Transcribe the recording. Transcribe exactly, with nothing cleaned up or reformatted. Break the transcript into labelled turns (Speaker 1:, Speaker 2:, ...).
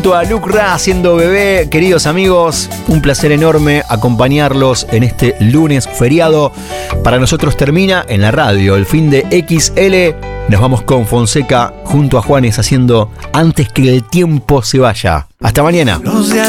Speaker 1: A Lucra haciendo bebé, queridos amigos, un placer enorme acompañarlos en este lunes feriado. Para nosotros termina en la radio el fin de X L. Nos vamos con Fonseca junto a Juanes haciendo Antes que el tiempo se vaya. Hasta mañana.
Speaker 2: Los días